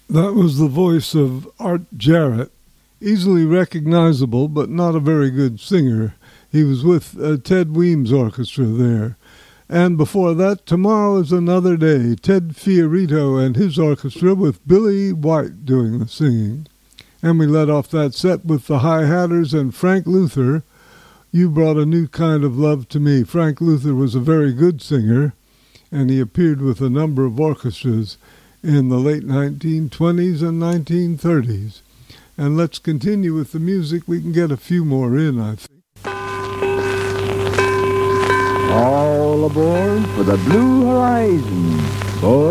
That was the voice of Art Jarrett, easily recognizable but not a very good singer. He was with Ted Weems' orchestra there. And before that, Tomorrow is Another Day, Ted Fiorito and his orchestra with Billy White doing the singing. And we led off that set with the High Hatters and Frank Luther, You Brought a New Kind of Love to Me. Frank Luther was a very good singer, and he appeared with a number of orchestras in the late 1920s and 1930s. And let's continue with the music. We can get a few more in, I think. All aboard for the Blue Horizon.